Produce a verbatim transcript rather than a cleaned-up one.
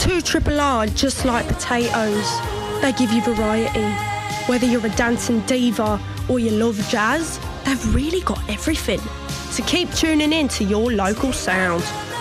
two triple R just like potatoes. They give you variety. Whether you're a dancing diva or you love jazz, they've really got everything. So keep tuning in to your local sound.